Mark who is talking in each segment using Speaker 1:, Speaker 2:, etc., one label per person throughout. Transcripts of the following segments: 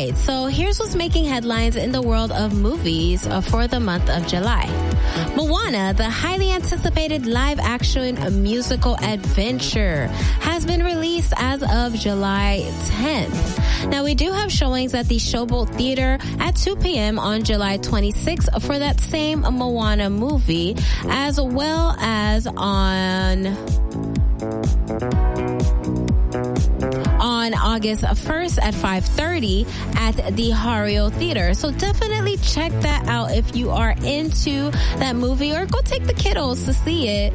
Speaker 1: right, so here's what's making headlines in the world of movies for the month of July. Moana, the highly anticipated live-action musical adventure, has been released as of July 10th. Now, we do have showings at the Showboat Theater at 2 p.m. on July 26th for that same Moana movie, as well as on August 1st at 5:30 at the Hario Theater. So definitely check that out if you are into that movie, or go take the kiddos to see it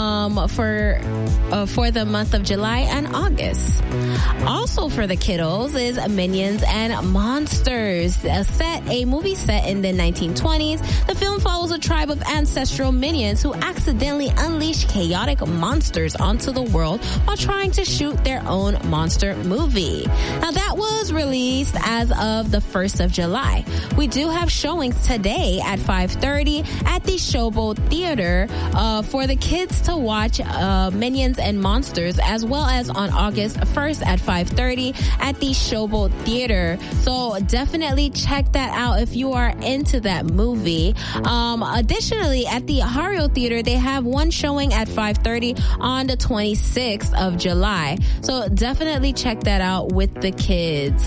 Speaker 1: for the month of July and August. Also for the kiddos is Minions and Monsters, a movie set in the 1920s. The film follows a tribe of ancestral minions who accidentally unleash chaotic monsters onto the world while trying to shoot their own monster movie. Now, that was released as of the 1st of July. We do have showings today at 5:30 at the Showboat Theater for the kids to watch Minions and Monsters, as well as on August 1st at 5:30 at the Showboat Theater. So definitely check that out if you are into that movie. Additionally, at the Hario Theater, they have one showing at 5:30 on the 26th of July. So definitely check that out with the kids.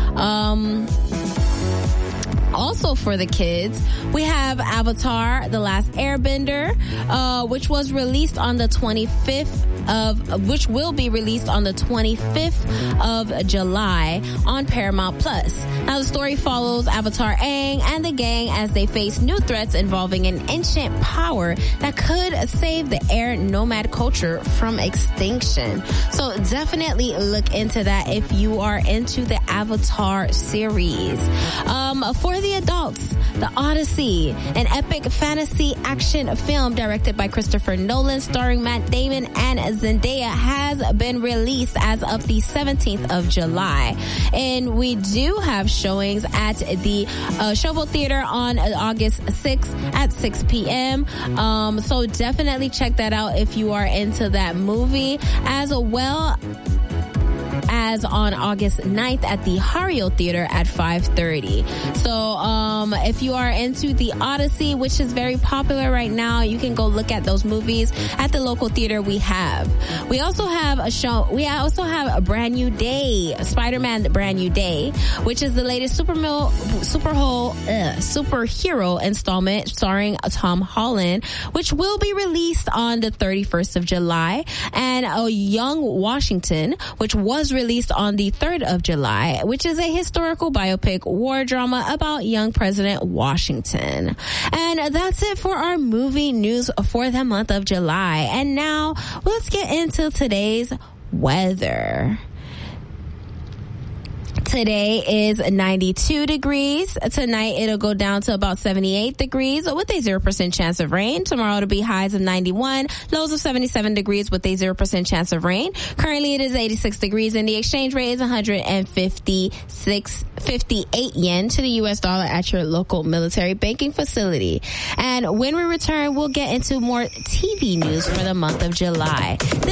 Speaker 1: Also for the kids, we have Avatar: The Last Airbender, which was released on the 25th which will be released on the 25th of July on Paramount Plus. Now, the story follows Avatar Aang and the gang as they face new threats involving an ancient power that could save the air nomad culture from extinction. So definitely look into that if you are into the Avatar series. For the adults, The Odyssey, an epic fantasy action film directed by Christopher Nolan, starring Matt Damon and Zendaya, has been released as of the 17th of July. And we do have showings at the Showboat Theater on August 6th at 6 p.m. So definitely check that out if you are into that movie, as well as on August 9th at the Hario Theater at 5:30. So if you are into The Odyssey, which is very popular right now, you can go look at those movies at the local theater we have. We also have a Brand New Day, Spider-Man Brand New Day, which is the latest superhero installment starring Tom Holland, which will be released on the 31st of July, and A Young Washington, which was released on the 3rd of July, which is a historical biopic war drama about young President Washington. And that's it for our movie news for the month of July. And now let's get into today's weather. Today is 92 degrees. Tonight it'll go down to about 78 degrees with a 0% chance of rain. Tomorrow it'll be highs of 91, lows of 77 degrees with a 0% chance of rain. Currently it is 86 degrees and the exchange rate is 158 yen to the US dollar at your local military banking facility. And when we return, we'll get into more TV news for the month of July.